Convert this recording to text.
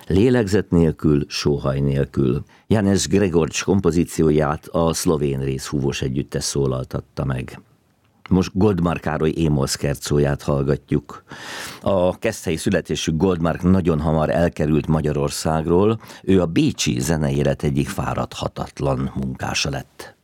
Lélegzet nélkül, sóhaj nélkül. Janez Gregorcs kompozícióját a szlovén részhúvos együttes szólaltatta meg. Most Goldmar Károly émol szkercóját hallgatjuk. A keszthelyi születésű Goldmar nagyon hamar elkerült Magyarországról, ő a bécsi zeneélet egyik fáradhatatlan munkása lett.